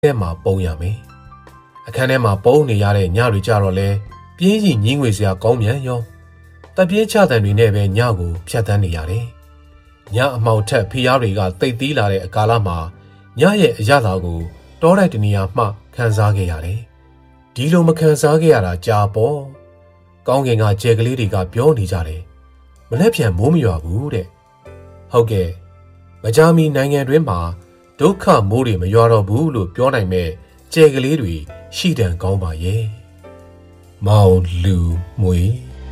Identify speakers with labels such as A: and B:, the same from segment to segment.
A: ထဲမှာပုံရမယ်အခန်းထဲမှာပုံနေရတဲ့ညတွေကြတော့လဲပြင်းကြီးညင်းငွေစရာကောင်းမြန်ရောတပ်ပြင်းချတန်တွေနဲ့ပဲညကိုဖြတ်တန်းနေရတယ်ညအမှောင်ထက်ဖီးယားတွေကတိတ်သီးလာတဲ့အကာလမှာညရဲ့အရသာကိုတောတိုက်တနေရာမှခံစားခဲ့ရတယ်ဒီလိုမခံစားခဲ့ရတာကြာပေါ့ကောင်းကင်ကကြဲကလေးတွေကပြောနေကြတယ်မလက်ပြန်မိုးမရွာဘူးတဲ့ဟုတ်ကဲ့မကြာမီနိုင်ငံတွင်းမှာဒုက္ခမိုးတွေမရွာတော့ဘူးလို့ပြောနိုင်မဲ့ကြဲကလေးတွေရှိတန်ကောင်းပါရဲ့မောင်လူမွေ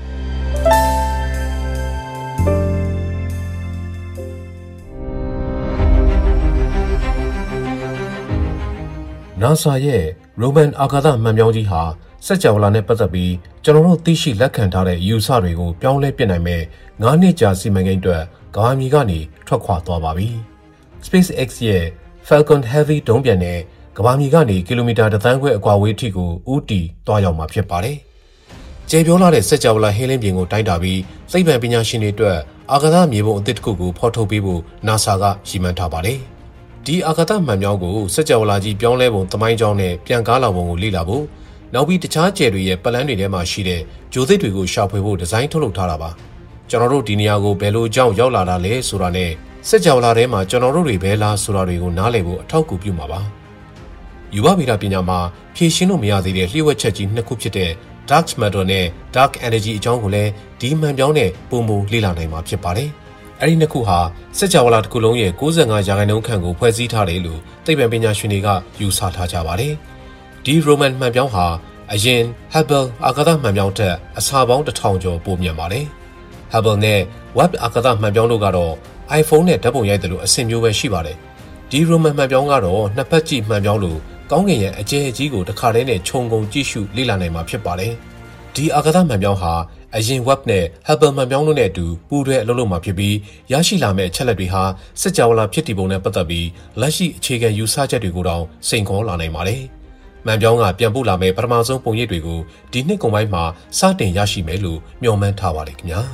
A: NASA ရဲ့ Roman အာကာသမှန်ပြောင်းကြီးဟာစက်ကြောလာနဲ့ပတ်သက်ပြီးကျွန်တော်တို့သိရှိလက်ခံထားတဲ့အယူအဆတွေကိုပြောင်းလဲပြစ်နိုင်မဲ့9နှစ်ကြာစီမံကိန်းအတွက်ကမ္ဘာမြေကနေထွက်ခွာသွားပါပြီ။ SpaceX ရဲ့ Falcon Heavy ဒုံးပျံနဲ့ကမ္ဘာမြေကနေကီလိုမီတာ1 သန်းခွဲအကွာအဝေးထိကိုဦးတည်သွားရောက်မှာဖြစ်ပါတယ်။ကျေပြောလာတဲ့စက်ကြောလာဟင်းလင်းပြင်ကိုတိုင်းတာပြီးသိပ္ပံပညာရှင်တွေအတွက်အာကာသမြေပုံအသစ်တစ်ခုကိုဖော်ထုတ်ပေးဖို့ NASA ကရည်မှန်းထားပါတယ်။ဒီအာကာသမှန်ပြောင်းကိုစက်ကြောလာကြီးပြောင်းလဲပုံသမိုင်းကြောင်းနဲ့ပြန်ကားလာပုံကိုလေ့လာဖို့နောက်ပြီးတခြားကျယ်တွေရဲ့ပလန်းတွေထဲမှာရှိတဲ့ဂျိုသစ်တွေကိုရှာဖွေဖို့ဒီဇိုင်းထုတ်လုပ်ထားတာပါကျွန်တော်တို့ဒီနေရာကိုဘယ်လိုကြောင့်ရောက်လာတာလဲဆိုတာနဲ့စက်ကြောလာထဲမှာကျွန်တော်တို့တွေဘယ်လားဆိုတာတွေကိုနားလည်ဖို့အထောက်အကူပြုမှာပါယူဘဗေဒပညာမှာဖြည့်ရှင်းလို့မရသေးတဲ့လျှို့ဝှက်ချက်ကြီးနှစ်ခုဖြစ်တဲ့ Dark Matter နဲ့ Dark Energy အကြောင်းကိုလည်းဒီမှန်ပြောင်းတဲ့ပုံမူလေ့လာနိုင်မှာဖြစ်ပါတယ်အဲ့ဒီနှစ်ခုဟာစက်ကြောလာတစ်ခုလုံးရဲ့95%ခန့်ကိုဖွဲ့စည်းထားတယ်လို့သိပ္ပံပညာရှင်တွေကယူဆထားကြပါတယ်ဒီ Roman မှန်ပြောင်းဟာအရင် Hubble အာကာသမှန်ပြောင်းထက်အစာပေါင်း1000ကျော်ပိုမြန်ပါတယ်။ Hubble နဲ့ Webb အာကာသမှန်ပြောင်းတို့ကတော့ iPhone နဲ့ဓာတ်ပုံရိုက်တယ်လို့အဆင့်မျိုးပဲရှိပါတယ်။ဒီ Roman မှန်ပြောင်းကတော့နှစ်ဖက်ကြည့်မှန်ပြောင်းလို့ကောင်းကင်ရဲ့အကျယ်ကြီးကိုတစ်ခါတည်းနဲ့ခြုံငုံကြည့်ရှုလေ့လာနိုင်မှာဖြစ်ပါတယ်။ဒီအာကာသမှန်ပြောင်းဟာအရင် Webb နဲ့ Hubble မှန်ပြောင်းတို့နဲ့အတူပူးတွဲအလုပ်လုပ်မှာဖြစ်ပြီးရရှိလာမယ့်အချက်လက်တွေဟာစက်ကြောလာဖြစ်တည်ပုံနဲ့ပတ်သက်ပြီးလက်ရှိအခြေခံယူဆချက်တွေကိုတောင်စိန်ခေါ်လာနိုင်ပါတယ်။မှန်ပြောင်းကပြန်ပို့လာမယ့်ပထမဆုံးပုံရိပ်တွေကိုဒီနှစ်ကုန်ပိုင်းမှာစတင်ရရှိမယ်လို့မျှော်မှန်းထားပါတယ်ခင်ဗျာ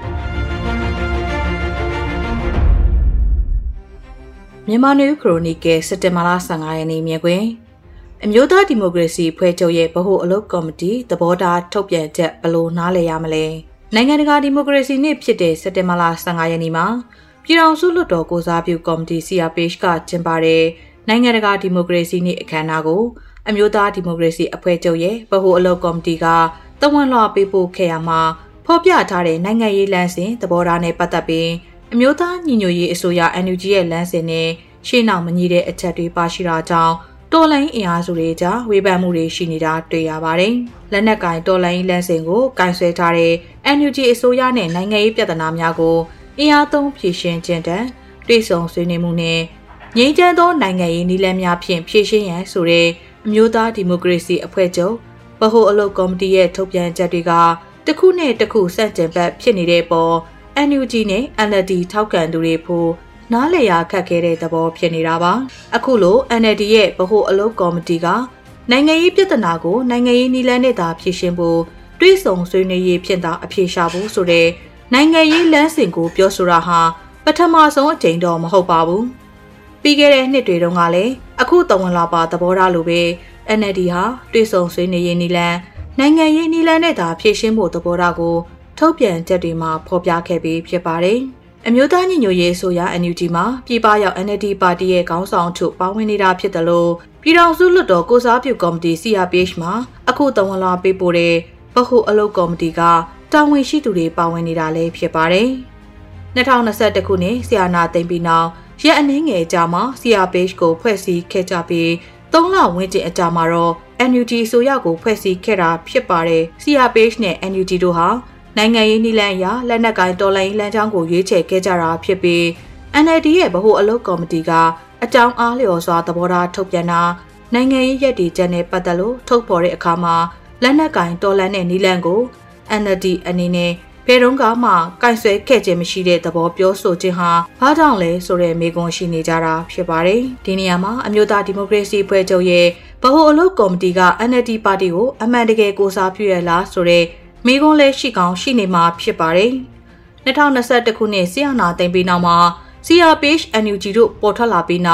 B: မြန်မာနယူးခရိုနီကယ်စက်တင်ဘာလ15ရက်နေ့မြဲကွယ်အမျိုးသားဒီမိုကရေစီဖွဲ့ချုပ်ရဲ့ဗဟိုအလုပ်ကော်မတီသဘောထားထုတ်ပြန်ချက်ဘယ်လိုနားလည်ရမလဲနိုင်ငံတကာဒီမိုကရေစီနေ့ဖြစ်တဲ့စက်တင်ဘာလ15ရက်နေ့မှာပြည်ထောင်စုလွှတ်တော်ကိုစားပြုကော်မတီ CRPH ကကျင်းပတဲ့နိုင်ငံတကာဒီမိုကရေစီနေ့အခမ်းအနားကိုအမျိုးသားဒီမိုကရေစီအဖွဲ့ချုပ်ရဲ့ဗဟိုအလုပ်ကော်မတီကတဝန်လွှာပေးပို့ခဲ့ရမှာဖော်ပြထားတဲ့နိုင်ငံရေးလမ်းစဉ်သဘောထားနဲ့ပတ်သက်ပြီးအမျိုးသားညီညွတ်ရေးအစိုးရ NUG ရဲ့လမ်းစဉ်နဲ့ရှေ့နောက်မညီတဲ့အချက်တွေပါရှိတာကြောင့်တော်လိုင်းအင်အားစုတွေကြားဝေဖန်မှုတွေရှိနေတာတွေ့ရပါတယ်။လက်နက်ကင်တော်လိုင်းလမ်းစဉ်ကိုကင်ဆယ်ထားတဲ့ NUG အစိုးရနဲ့နိုင်ငံရေးပြဿနာများကိုအင်အားသုံးဖြေရှင်းခြင်းတန်တွေ့ဆုံဆွေးနွေးမှုနဲ့ငြိမ်းချမ်းသောနိုင်ငံရေးနည်းလမ်းများဖြင့်ဖြေရှင်းရန်ဆိုတဲ့အမျိုးသားဒီမိုကရေစီအဖွဲ့ချုပ်ဗဟိုအလုပ်ကော်မတီရဲ့ထုတ်ပြန်ချက်တွေကတစ်ခုနဲ့တစ်ခုဆန့်ကျင်ဘက်ဖြစ်နေတဲ့ပေါ် NUG နဲ့ NLD ထောက်ခံသူတွေဖို့နားလည်ရခက်ခဲတဲ့သဘောဖြစ်နေတာပါအခုလို NLD ရဲ့ဗဟိုအလုပ်ကော်မတီကနိုင်ငံရေးပြဿနာကိုနိုင်ငံရေးနည်းလမ်းနဲ့သာဖြေရှင်းဖို့တွေးဆုံဆွေးနွေးရေးဖြစ်တာအဖြေရှာဖို့ဆိုတဲ့နိုင်ငံရေးလမ်းစဉ်ကိုပြောဆိုတာဟာပထမဆုံးအကြိမ်တော့မဟုတ်ပါဘူးပြီးခဲ့တဲ့နှစ်တွေတုန်းကလည်းအခုတဝန်လာပါသဘောထားလိုပဲ NLD ဟာတွေးဆုံဆွေးနွေးရေးနည်းလမ်းနိုင်ငံရေးနည်းလမ်းနဲ့သာဖြေရှင်းဖို့သဘောထားကိုထုတ်ပြန်ချက်တွေမှာဖော်ပြခဲ့ပြီးဖြစ်ပါတယ်အမျိုးသားညီညွတ်ရေးအစိုးရ NUG မှာပြည်ပရောက် NLD ပါတီရဲ့ခေါင်းဆောင်ချုပ်ပါဝင်နေတာဖြစ်တယ်လို့ပြည်ထောင်စုလွှတ်တော်ကိုစားပြုကော်မတီ CRPH မှာအခုတဝန်လာပေးပို့တဲ့ဗဟိုအလုပ်ကော်မတီကတာဝန်ရှိသူတွေပါဝင်နေတာလည်းဖြစ်ပါတယ်2021ခုနှစ်ဆီယနာသိမ်းပြီးနောက်ရက်အနည်းငယ်ကြာမှ CRPH ကိုဖွဲ့စည်းခဲ့ကြပြီး3လဝန်းကျင်အကြာမှာတော့ NUG ဆိုရကိုဖွဲ့စည်းခဲ့တာဖြစ်ပါတယ် CRPH နဲ့ NUG တို့ဟာနိုင်ငံရေးနည်းလမ်းအရလက်နက်ကိုင်တော်လှန်ရေးလမ်းကြောင်းကိုရွေးချယ်ခဲ့ကြတာဖြစ်ပြီး NLD ရဲ့ဗဟိုအလုပ်ကော်မတီကအကြောင်းအားလျော်စွာသဘောထားထုတ်ပြန်တာနိုင်ငံရေးရည်တည်ချက်နဲ့ပတ်သက်လို့ထုတ်ဖော်တဲ့အခါမှာလက်နက်ကိုင်တော်လှန်တဲ့နည်းလမ်းကို NLD အနေနဲ့ဘယ်တော့မှကင်ဆယ်ခဲ့ခြင်းမရှိတဲ့သဘောပြောဆိုခြင်းဟာဘာကြောင့်လဲဆိုတဲ့မေးခွန်းရှိနေကြတာဖြစ်ပါတယ်ဒီနေရာမှာအမျိုးသားဒီမိုကရေစီဖွဲ့ချုပ်ရဲ့ဗဟိုအလုပ်ကော်မတီက NLD ပါတီကိုအမှန်တကယ်ကိုစားပြုရလားဆိုတဲ့မိကွန်းလဲရှိကောင်းရှိနေမှာဖြစ်ပါတယ်2021ခုနှစ်ဆီယနာသိမ်းပြီးနောက်မှာ CRPH NUG တို့ပေါ်ထွက်လာပြီးနောက်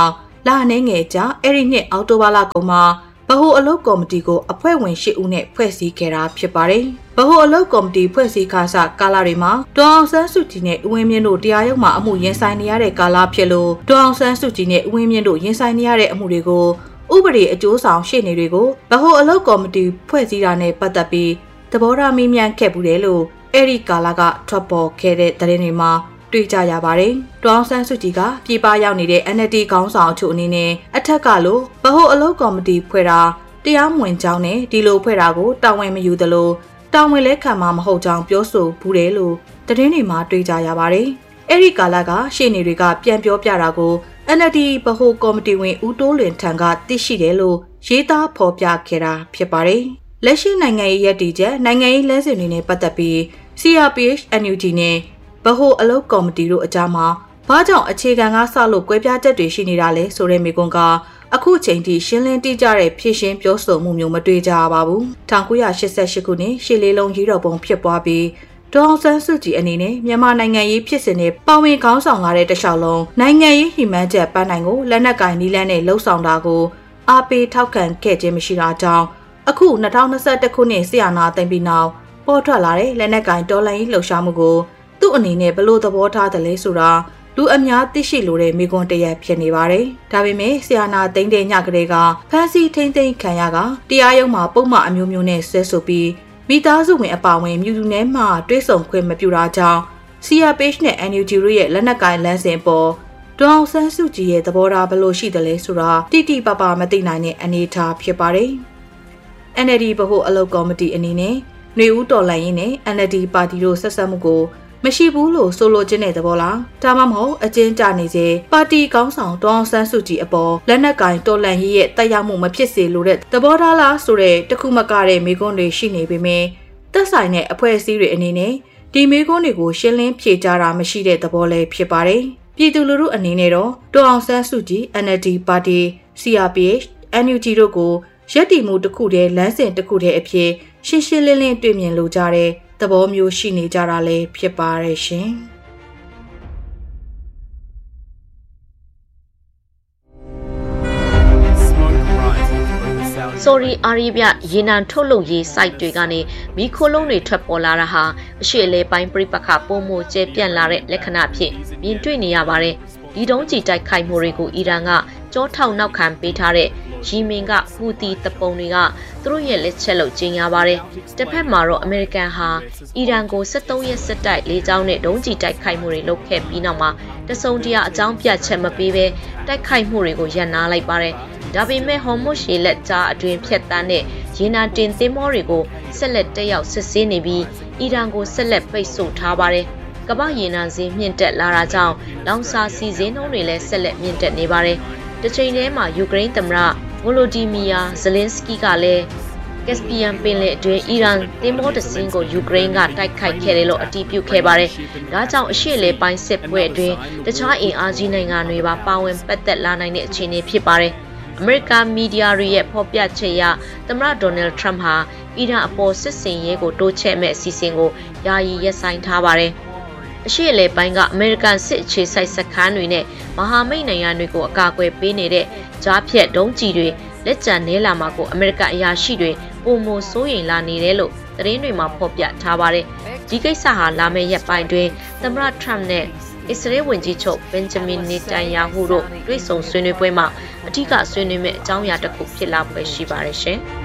B: လာနေငယ်ကြအဲ့ဒီနှစ်အောက်တိုဘာလကုန်မှာဗဟိုအလုပ်ကော်မတီကိုအဖွဲ့ဝင်၈ဦးနဲ့ဖွဲ့စည်းခဲ့တာဖြစ်ပါတယ်။ဗဟိုအလုပ်ကော်မတီဖွဲ့စည်းခါစကာလတွေမှာဒေါ်အောင်ဆန်းစုကြည်နဲ့ဦးဝင်းမြင့်တို့တရားရုံးမှာအမှုရင်ဆိုင်နေရတဲ့ကာလဖြစ်လို့ဒေါ်အောင်ဆန်းစုကြည်နဲ့ဦးဝင်းမြင့်တို့ရင်ဆိုင်နေရတဲ့အမှုတွေကိုဥပဒေအကျိုးဆောင်ရှေ့နေတွေကိုဗဟိုအလုပ်ကော်မတီဖွဲ့စည်းတာနဲ့ပတ်သက်ပြီးသဘောထားမေးမြန်းခဲ့ပူတယ်လို့အဲ့ဒီကာလကထွက်ပေါ်ခဲ့တဲ့သတင်းတွေမှာတွေ့ကြရပါတယ်။ဒေါ်အောင်ဆန်းစုကြည်ကပြည်ပရောက်နေတဲ့ NLD ခေါင်းဆောင်အချို့အနေနဲ့အထက်ကလို့ဗဟိုအလုပ်ကော်မတီဖွဲ့တာတရားမဝင်ကြောင်းနဲ့ဒီလိုဖွဲ့တာကိုတာဝန်မယူသလိုတာဝန်လည်းခံမှာမဟုတ်ကြောင်းပြောဆိုဘူးတယ်လို့သတင်းတွေမှာတွေ့ကြရပါတယ်။အဲ့ဒီကာလကရှေ့နေတွေကပြန်ပြောပြတာကို NLD ဗဟိုကော်မတီဝင်ဦးတိုးလွင်ထံကသိရှိတယ်လို့ရေးသားဖော်ပြခဲ့တာဖြစ်ပါတယ်။လက်ရှိနိုင်ငံရေးရည်တည်ချက်နိုင်ငံရေးလဲစဉ်တွေနဲ့ပတ်သက်ပြီး CRPH NUG နဲ့ဗဟိုအလုပ်ကော်မတီတို့အကြားမှာဘာကြောင့်အခြေခံကစလို့ကွဲပြားချက်တွေရှိနေတာလဲဆိုတဲ့မိကွန်းကအခုချိန်ထိရှင်းလင်းတိကျတဲ့ဖြည့်ရှင်းပြောဆိုမှုမျိုးမတွေ့ကြရပါဘူး။1988ခုနှစ်ရှစ်လေးလုံးရေးတော်ပုံဖြစ်ပွားပြီးဒေါ်အောင်ဆန်းစုကြည်အနေနဲ့မြန်မာနိုင်ငံရေးဖြစ်စဉ်နဲ့ပါဝင်ခေါင်းဆောင်လာတဲ့တခြားလုံးနိုင်ငံရေးဟိမန်းချက်ပန်းနိုင်ကိုလက်နက်ကင်နီးလန်းနဲ့လှုပ်ဆောင်တာကိုအားပေးထောက်ခံခဲ့ခြင်းမရှိတာကြောင့်အခု2021ခုနှစ်ဆီယနာသိမ့်ပြီးနောက်ပေါ်ထွက်လာတဲ့လက်နက်ကင်တော်လှန်ရေးလှုပ်ရှားမှုကိုသူ့အနေနဲ့ဘလို့သဘောထားတယ်လဲဆိုတာလူအများသိရှိလိုတဲ့မိကွန်းတရက်ဖြစ်နေပါတယ်။ဒါပေမဲ့ဆီယနာသိမ့်တဲ့ညကလေးကဖမ်းဆီးထိန်းသိမ်းခံရကတရားရုံးမှာပုံမှန်အမျိုးမျိုးနဲ့ဆဲဆိုပြီးမိသားစုဝင်အပါအဝင်မြူသူနဲ့မှတွဲဆုံခွင့်မပြုတာကြောင့် CRPH နဲ့ NUG တို့ရဲ့လက်နက်ကိုင်လမ်းစဉ်ပေါ်ဒေါ်အောင်ဆန်းစုကြည်ရဲ့သဘောထားဘလို့ရှိတယ်လဲဆိုတာတိတိပပမသိနိုင်တဲ့အနေအထားဖြစ်ပါတယ်။ NLD ဗဟိုအလုပ်ကော်မတီအနေနဲ့ຫນွေဦးတော်လှန်ရေးနဲ့ NLD ပါတီတို့ဆက်ဆက်မှုကိုမရှိဘူးလို့ဆိုလိုခြင်းတဲ့သဘောလားဒါမှမဟုတ်အကျဉ်းချနေစေပါတီကောင်းဆောင်ဒေါ်အောင်ဆန်းစုကြည်အပေါ်လက်နက်ကင်တော်လှန်ရေးရဲ့တက်ရောက်မှုမဖြစ်စေလိုတဲ့သဘောထားလားဆိုတဲ့တခုမကတဲ့မိကွန်းတွေရှိနေပေမဲ့သက်ဆိုင်တဲ့အဖွဲ့အစည်းတွေအနေနဲ့ဒီမိကွန်းတွေကိုရှင်းလင်းဖြေကြားတာမရှိတဲ့သဘောလည်းဖြစ်ပါတယ်ပြည်သူလူထုအနေနဲ့တော့ဒေါ်အောင်ဆန်းစုကြည် NLD ပါတီ CRPH NUG တို့ကိုရက်တီမှုတစ်ခုတည်းလမ်းစဉ်တစ်ခုတည်းအဖြစ်ရှင်းရှင်းလင်းလင်းတွေ့မြင်လိုကြတဲ့သဘောမျိုးရှိနေကြတာလည်းဖြစ်ပါရဲ့ရှင်။
C: Saudi Arabia ရေနံထုတ်လုပ်ရေး site တွေကနေမီးခိုးလုံးတွေထွက်ပေါ်လာတာဟာအရှေ့အလယ်ပိုင်းပြိပခပုံမှုကျပြန့်လာတဲ့လက္ခဏာဖြစ်မြင်တွေ့နေရပါတယ်။ဒီတုံးကြီးတိုက်ခိုက်မှုတွေကိုအီရန်ကကြောထောက်နောက်ခံပေးထားတဲ့ယီမင်ကဟူသီတပုံတွေကသူတို့ရဲ့လက်ချက်လို့ကြေညာပါတယ်။တစ်ဖက်မှာတော့အမေရိကန်ဟာအီရန်ကို73ရက်စစ်တိုက်လေကြောင်းနဲ့ဒုံးကြီးတိုက်ခိုက်မှုတွေလုပ်ခဲ့ပြီးနောက်မှာတစုံတရာအကြောင်းပြချက်မပေးဘဲတိုက်ခိုက်မှုတွေကိုရပ်နားလိုက်ပါတယ်။ဒါပေမဲ့ဟော်မုရှေလက်ကြားအတွင်ဖြတ်တန်းတဲ့ရေနံတင်သင်္ဘောတွေကိုဆက်လက်တက်ရောက်စစ်ဆေးနေပြီးအီရန်ကိုဆက်လက်ပိတ်ဆို့ထားပါတယ်။ကမ္ဘာရေနံဈေးမြင့်တက်လာတာကြောင့်လောင်စာစီဈေးနှုန်းတွေလည်းဆက်လက်မြင့်တက်နေပါတယ်။တစ်ချိန်တည်းမှာယူကရိန်းသမ္မတဗိုလိုဒီမီယာဇလင်းစကီကလည်းကက်စပီယန်ပင်လယ်အတွင်းအီရန်သင်္ဘောတစ်စင်းကိုယူကရိန်းကတိုက်ခိုက်ခဲ့တယ်လို့အတည်ပြုခဲ့ပါတယ်။ဒါကြောင့်အရှေ့လေပိုင်းစစ်ပွဲအတွင်းတခြားအင်အားကြီးနိုင်ငံတွေပါပါဝင်ပတ်သက်လာနိုင်တဲ့အခြေအနေဖြစ်ပါတယ်။အမေရိကန်မီဒီယာတွေရဲ့ဖော်ပြချက်အရသမ္မတဒေါ်နယ်ထရမ့်ဟာအီရန်အပေါ်စစ်စင်ရေးကိုတိုးချဲ့မဲ့အစီအစဉ်ကိုယာယီရပ်ဆိုင်းထားပါတယ်။အရှေ့အလယ်ပိုင်းကအမေရိကန်စစ်အခြေစိုက်စခန်းတွေနဲ့မဟာမိတ်နိုင်ငံတွေကိုအကာအကွယ်ပေးနေတဲ့ကြားဖြတ်ဒုံးကျည်တွေလက်ကျန်နေလာမှာကိုအမေရိကန်အရာရှိတွေပုံမစိုးရိမ်လာနေတယ်လို့သတင်းတွေမှာဖော်ပြထားပါတယ်။ဒီကိစ္စဟာလာမယ့်ရက်ပိုင်းတွင်သမ္မတထရမ့်နဲ့အစ္စရေးဝန်ကြီးချုပ်ဘင်ဂျမင်နေတန်ယာဟုတို့တွေ့ဆုံဆွေးနွေးပွဲမှာအထူးဆွေးနွေးမယ့်အကြောင်းအရာတစ်ခုဖြစ်လာဖွယ်ရှိပါတယ်ရှင်။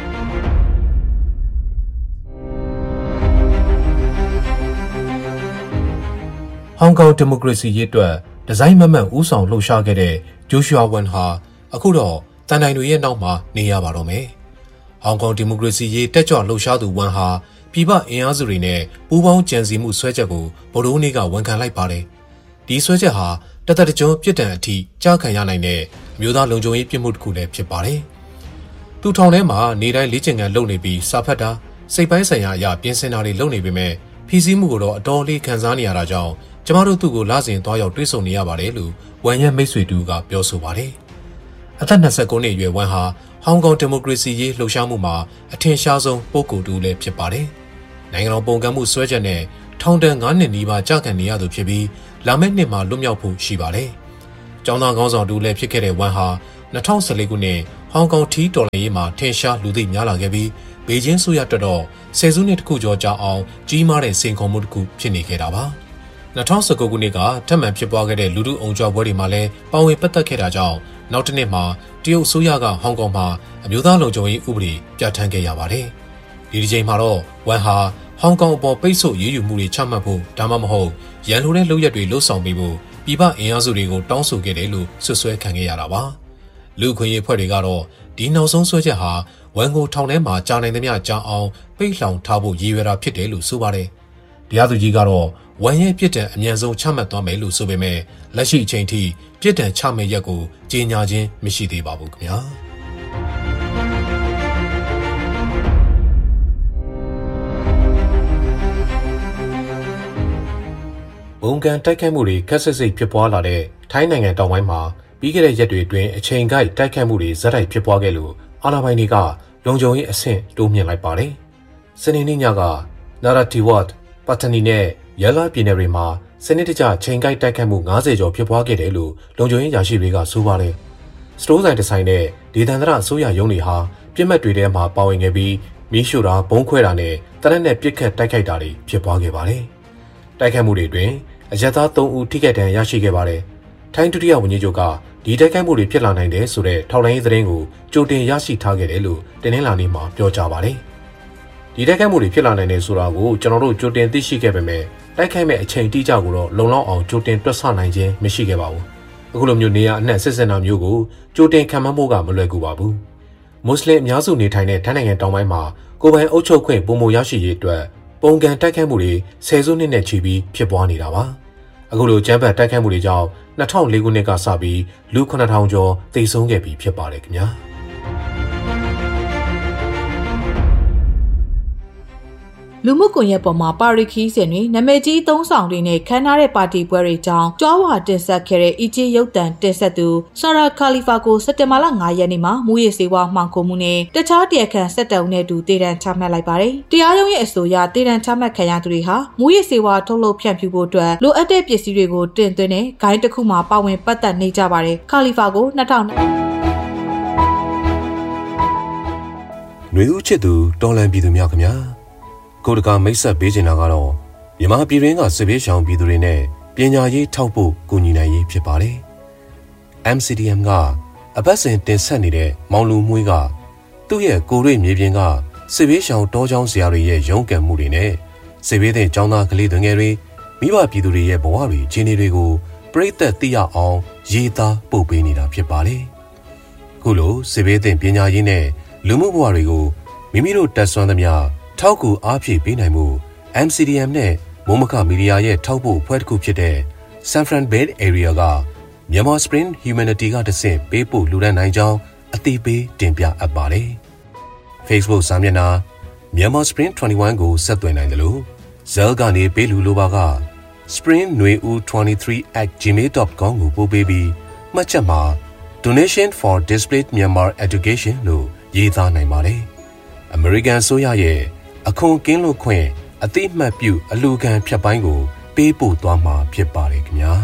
A: ဟောင်ကောင်ဒီမိုကရေစီရေးအတွက်ဒီဇိုင်းမမှန်ဦးဆောင်လှုပ်ရှားခဲ့တဲ့ဂျိုရှွာဝန်ဟာအခုတော့တန်တိုင်တွေရဲ့နောက်မှာနေရပါတော့မယ်။ဟောင်ကောင်ဒီမိုကရေစီရေးတက်ကြွလှုပ်ရှားသူဝန်ဟာပြည်ပအင်အားစုတွေနဲ့ပူးပေါင်းကြံစည်မှုဆွဲချက်ကိုဗိုလ်ချုပ်နေ့ကဝန်ခံလိုက်ပါတယ်။ဒီဆွဲချက်ဟာတသက်တကြွပြစ်ဒဏ်အထိကြားခံရနိုင်တဲ့အမျိုးသားလုံခြုံရေးပြစ်မှုတစ်ခုလည်းဖြစ်ပါတယ်။သူထောင်ထဲမှာနေတိုင်းလေ့ကျင့်ခန်းလုပ်နေပြီးစာဖတ်တာစိတ်ပိုင်းဆိုင်ရာအရာပြင်ဆင်တာတွေလုပ်နေပေမဲ့ဖီစီးမှုကိုတော့အတော်လေးခံစားနေရတာကြောင့်ကျမတို့သူ့ကိုလာစဉ်သွားရောက်တွေ့ဆုံနေရပါတယ်လို့ဝန်ရဲ့မိတ်ဆွေတူကပြောဆိုပါတယ်။အသက်29နှစ်အရွယ်ဝန်ဟာဟောင်ကောင်ဒီမိုကရေစီရေးလှုပ်ရှားမှုမှာအထင်ရှားဆုံးပုဂ္ဂိုလ်တူလည်းဖြစ်ပါတယ်။နိုင်ငံတော်ပုံကန့်မှုဆွဲချက်နဲ့ထောင်ဒဏ်9နှစ်နီးပါးကြာခံနေရသူဖြစ်ပြီးလာမယ့်နှစ်မှာလွတ်မြောက်ဖို့ရှိပါတယ်။ကျောင်းသားခေါင်းဆောင်တူလည်းဖြစ်ခဲ့တဲ့ဝမ်ဟာ2014ခုနှစ်ဟောင်ကောင်ထီတော်လှန်ရေးမှာထင်ရှားလူသိများလာခဲ့ပြီးဘေကျင်းဆိုရတက်တော့ဆယ်စုနှစ်တစ်ခုကျော်ကြာအောင်ကြီးမားတဲ့စိန်ခေါ်မှုတစ်ခုဖြစ်နေခဲ့တာပါ2019ခုနှစ်ကထပ်မံဖြစ်ပွားခဲ့တဲ့လူထုအုံကြွပွဲတွေမှာလည်းပါဝင်ပတ်သက်ခဲ့တာကြောင့်နောက်တစ်နှစ်မှာတရုတ်အစိုးရကဟောင်ကောင်မှာအမျိုးသားလုံခြုံရေးဥပဒေပြဋ္ဌာန်းခဲ့ရပါတယ်ဒီတစ်ချိန်မှာတော့ဝမ်ဟာဟောင်ကောင်အပေါ်ပိတ်ဆို့ရေးယူမှုတွေချမှတ်ဖို့ဒါမှမဟုတ်ရန်လိုတဲ့လုပ်ရက်တွေလှုပ်ဆောင်ပေးဖို့ပြည်ပအင်အားစုတွေကိုတောင်းဆိုခဲ့တယ်လို့ဆွဆွဲခံခဲ့ရတာပါလူခွင့်ရေးဖွဲ့တွေကတော့ဒီနောက်ဆုံးဆွဲချက်ဟာဝန်ကိုထောင်ထဲမှာကြာနိုင်သမျှကြာအောင်ပိတ်လှောင်ထားဖို့ရည်ရွယ်တာဖြစ်တယ်လို့ဆိုပါတယ်တရားသူကြီးကတော့ဝန်ရဲ့ပြစ်ဒဏ်အမြန်ဆုံးချမှတ်သွားမယ်လို့ဆိုပေမဲ့လက်ရှိအချိန်ထိပြစ်ဒဏ်ချမှတ်ရက်ကိုကြေညာခြင်းမရှိသေးပါဘူးခင်ဗျာဘုံကန်တိုက်ခိုက်မှုတွေခက်ဆစ်စိတ်ဖြစ်ပွားလာတဲ့ထိုင်းနိုင်ငံတောင်ပိုင်းမှာပြီးခဲ့တဲ့ရက်တွေအတွင်းအချိန်ကိုက်တိုက်ခိုက်မှုတွေဇက်တိုက်ဖြစ်ပွားခဲ့လို့အာဏာပိုင်တွေကလုံခြုံရေးအဆင့်တိုးမြှင့်လိုက်ပါတယ်။စနေနေ့ညကနာရာတီဝတ်ပတ်တနီနဲ့ရလာပြည်နယ်တွေမှာစနစ်တကျချိန်ကိုက်တိုက်ခိုက်မှု90ကျော်ဖြစ်ပွားခဲ့တယ်လို့လုံခြုံရေးရာရှိတွေကဆိုပါတယ်။စတိုးဆိုင်တစ်ဆိုင်နဲ့ဒေသန္တရအစိုးရရုံးတွေဟာပြစ်မှတ်တွေထဲမှာပါဝင်ခဲ့ပြီးမီးရှို့တာဘုံခွဲတာနဲ့တနက်နဲ့ပစ်ခတ်တိုက်ခိုက်တာတွေဖြစ်ပွားခဲ့ပါတယ်။တိုက်ခိုက်မှုတွေအတွင်းအရက်သား3ဦးထိခိုက်ဒဏ်ရာရရှိခဲ့ပါတယ်။ထိုင်းဒုတိယဝန်ကြီးချုပ်ကဒီတိုက်ခိုက်မှုတွေဖြစ်လာနိုင်တယ်ဆိုတဲ့ထောက်လှမ်းရေးသတင်းကိုကြိုတင်ရရှိထားခဲ့တယ်လို့တင်းနှင်းလာနေမှာပြောကြားပါတယ်။ဒီတိုက်ခိုက်မှုတွေဖြစ်လာနိုင်တယ်ဆိုတာကိုကျွန်တော်တို့ကြိုတင်သိရှိခဲ့ပေမဲ့တိုက်ခိုက်မဲ့အချိန်တိကျကိုတော့လုံလောက်အောင်ကြိုတင်တွက်ဆနိုင်ခြင်းမရှိခဲ့ပါဘူး။အခုလိုမျိုးနေရာအနှံ့စစ်စင်တာမျိုးကိုကြိုတင်ခံမှန်းဖို့ကမလွယ်ကူပါဘူး။မွတ်စလင်အများစုနေထိုင်တဲ့ထိုင်းနိုင်ငံတောင်ပိုင်းမှာကိုယ်ပိုင်အုပ်ချုပ်ခွင့်ပုံမရရှိရေးအတွက်ပုံကန်တိုက်ခိုက်မှုတွေဆယ်စုနှစ်နဲ့ချီပြီးဖြစ်ပွားနေတာပါ။အခုလိုကျန်းဖတ်တိုက်ခိုက်မှုတွေကြောင့်2004ခုနှစ်ကစပြီးလူ9000ကျော်သေဆုံးခဲ့ပြီးဖြစ်ပါတယ်ခင်ဗျာ
B: လူမှုကွန်ရက်ပေါ်မှာပါရီခီးစဉ်တွေနာမည်ကြီးသုံးဆောင်တွေနဲ့ခမ်းနားတဲ့ပါတီပွဲတွေကြောင်းကြွားဝါတင်ဆက်ခဲ့တဲ့အီဂျစ်ရုပ်သံတင်ဆက်သူဆာရာခါလီဖာကိုစက်တင်ဘာလ9ရက်နေ့မှာမူရစ်စေဝါမှောင်ခိုမှုနဲ့တခြားတရားခံ17ဦးနဲ့အတူတေတံချမှတ်လိုက်ပါတယ်။တရားရုံးရဲ့အဆိုအရတေတံချမှတ်ခံရသူတွေဟာမူရစ်စေဝါထုတ်လုပ်ဖြန့်ဖြူးဖို့အတွက်လိုအပ်တဲ့ပစ္စည်းတွေကိုတင်သွင်းတဲ့ဂိုင်းတစ်ခုမှာပါဝင်ပတ်သက်နေကြပါတယ်။ခါလီဖာကို2000
A: ຫນွေဦးချစ်သူတော်လန်ပြည်သူများခင်ဗျာကိုတကာမိတ်ဆက်ပေးချင်တာကတော့မြန်မာပြည်ရင်းကစစ်ဘေးရှောင်ပြည်သူတွေနဲ့ပညာရေးထောက်ဖို့ကူညီနိုင်ရေးဖြစ်ပါတယ်။ MCDM ကအပတ်စဉ်တင်ဆက်နေတဲ့မောင်လူမွေးကသူ့ရဲ့ကိုရွေမြေပြင်ကစစ်ဘေးရှောင်တောကျောင်းဆရာတွေရဲ့ရုန်းကန်မှုတွေနဲ့စစ်ဘေးတဲ့ကျောင်းသားကလေးတွေငယ်တွေမိဘပြည်သူတွေရဲ့ဘဝတွေအခြေအနေတွေကိုပြည်သက်သိရအောင်ရေးသားပို့ပေးနေတာဖြစ်ပါတယ်။ခုလိုစစ်ဘေးတဲ့ပညာရေးနဲ့လူမှုဘဝတွေကိုမိမိတို့တက်ဆွမ်းသမျှထောက်ကူအားဖြည့်ပေးနိုင်မှု MCDM နဲ့မိုးမခမီဒီယာရဲ့ထောက်ပို့အဖွဲ့တစ်ခုဖြစ်တဲ့ San Fran Bay Area ကမြန်မာ Spring Humanity ကတဆင့်ပေးပို့လူဒန်းနိုင်ကြောင်းအသိပေးတင်ပြအပ်ပါတယ်။ Facebook စာမျက်နှာမြန်မာ Spring 21ကိုဆက်သွယ်နိုင်တယ်လို့ Zell ကနေပေးလူလိုပါက spring23@gmail.com ကိုပို့ပေးပြီးမှတ်ချက်မှာ Donation for Displaced Myanmar Education လို့ရေးသားနိုင်ပါတယ်။ American ဆိုရရဲ့အခွန်ကင်းလွတ်ခွင့်အတိအမှတ်ပြုအလူခံဖြတ်ပိုင်းကိုပေးပို့သွားမှာဖြစ်ပါတယ်ခင်ဗျာ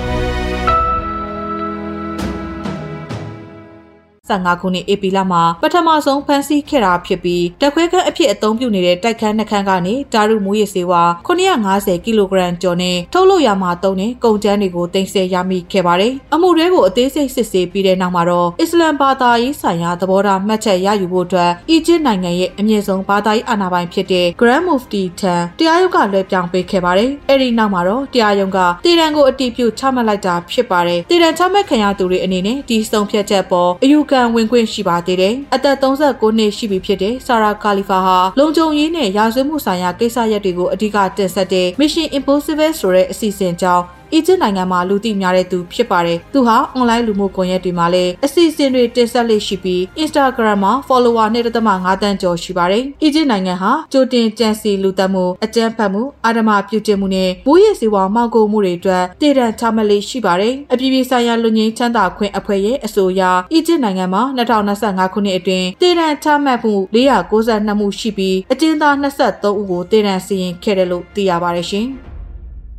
B: 15ခုနှစ်ဧပြီလမှာပထမဆုံးဖမ်းဆီးခဲ့တာဖြစ်ပြီးတက်ခွဲခန်းအဖြစ်အသုံးပြုနေတဲ့တိုက်ခန်းနှခန်းကနေဓာတုမူရစ်စေဝါ950ကီလိုဂရမ်ကျော်နဲ့ထုတ်လုပ်ရမှာသုံးတဲ့ကုန်ကျန်းတွေကိုတင်ဆက်ရမိခဲ့ပါတယ်။အမှုတွေကိုအသေးစိတ်စစ်ဆေးပြီးတဲ့နောက်မှာတော့အစ္စလမ်ဘာသာရေးဆိုင်ရာသဘောထားမှတ်ချက်ရယူဖို့အတွက်အီဂျစ်နိုင်ငံရဲ့အမြင့်ဆုံးဘာသာရေးအာဏာပိုင်ဖြစ်တဲ့ Grand Mufti ထံတရားရုံးကလွှဲပြောင်းပေးခဲ့ပါတယ်။အဲဒီနောက်မှာတော့တရားရုံးကတေတံကိုအတည်ပြုချမှတ်လိုက်တာဖြစ်ပါတယ်။တေတံချမှတ်ခံရသူတွေအနေနဲ့ဒီဆုံးဖြတ်ချက်ပေါ်အယူခံဝင်ခွင့်ရှိပါသေးတယ်။အသက်39နှစ်ရှိပြီဖြစ်တဲ့ဆာရာခါလီဖာဟာလုံခြုံရေးနဲ့ရာဇဝတ်မှုဆိုင်ရာကိစ္စရပ်တွေကိုအဓိကတင်ဆက်တဲ့ Mission Impossible ဆိုတဲ့အစီအစဉ်ကြောင့်အီဂျစ်နိုင်ငံမှာလူသိများတဲ့သူဖြစ်ပါတယ်။သူဟာအွန်လိုင်းလူမှုကွန်ရက်တွေမှာလည်းအစီအစဉ်တွေတင်ဆက်လေးရှိပြီး Instagram မှာ follower 2.5 သန်းကျော်ရှိပါတယ်။အီဂျစ်နိုင်ငံဟာကြိုတင်ကြံစည်လူသတ်မှုအကြမ်းဖက်မှုအာဓမ္မပြုကျင့်မှုနဲ့မူရစ်စေဝါမှောင်ခိုမှုတွေအတွက်တည်တံ့ချမှတ်လေးရှိပါတယ်။အပြည်ပြည်ဆိုင်ရာလူငင်းချမ်းသာခွင့်အဖွဲ့ရဲ့အဆိုအရအီဂျစ်နိုင်ငံမှာ2025ခုနှစ်အတွင်းတည်တံ့ချမှတ်မှု492မှုရှိပြီးအကျဉ်းသား23ဦးကိုတည်တံ့စီရင်ခဲ့တယ်လို့သိရပါတယ်ရှင်။